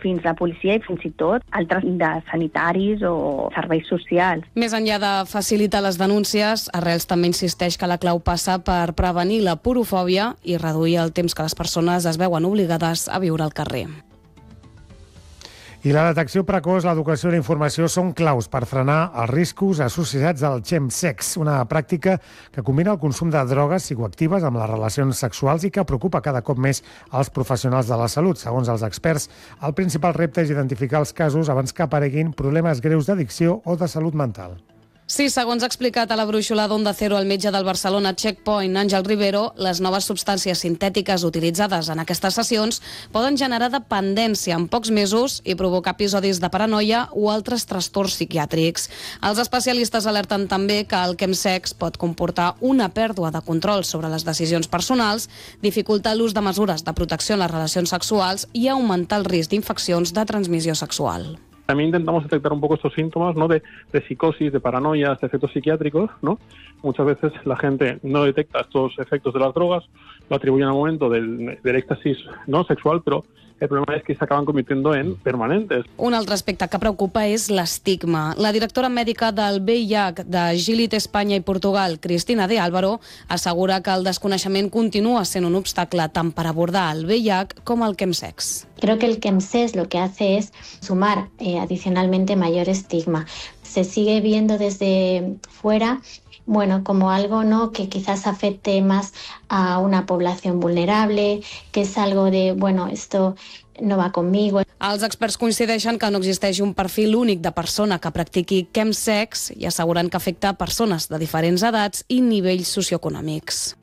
fins la policia i fins i tot altres de sanitaris o serveis socials. Més enllà de facilitar les denúncies, Arrels també insisteix que la clau passa per prevenir la porofòbia i reduir el temps que les persones es veuen obligades a viure al carrer. I la detecció precoç, l'educació i la informació són claus per frenar els riscos associats al chemsex, una pràctica que combina el consum de drogues psicoactives amb les relacions sexuals i que preocupa cada cop més als professionals de la salut. Segons els experts, el principal repte és identificar els casos abans que apareguin problemes greus d'addicció o de salut mental. Sí, segons ha explicat a la brúixola d'Onda Cero el metge del Barcelona Checkpoint, Àngel Rivero, les noves substàncies sintètiques utilitzades en aquestes sessions poden generar dependència en pocs mesos i provocar episodis de paranoia o altres trastorns psiquiàtrics. Els especialistes alerten també que el chemsex pot comportar una pèrdua de control sobre les decisions personals, dificultar l'ús de mesures de protecció en les relacions sexuals i augmentar el risc d'infeccions de transmissió sexual. También intentamos detectar un poco estos síntomas, ¿no? de psicosis, de paranoias, de efectos psiquiátricos, ¿no? Muchas veces la gente no detecta estos efectos de las drogas, lo atribuyen al momento del éxtasis, ¿no? sexual, pero el problema es que se acaban convirtiendo en permanentes. Un altre aspecte que preocupa és l'estigma. La directora mèdica del VIH de Gilit Espanya i Portugal, Cristina de Álvaro, assegura que el desconeixement continua sent un obstacle tant per abordar el VIH com el chemsex. Creo que el chemsex lo que hace es sumar adicionalmente mayor estigma. Se sigue viendo desde fuera como algo, ¿no?, que quizás afecte más a una población vulnerable, que es algo de, esto no va conmigo. Els experts coincideixen que no existeix un perfil únic de persona que practiqui chemsex i asseguren que afecta persones de diferents edats i nivells socioeconòmics.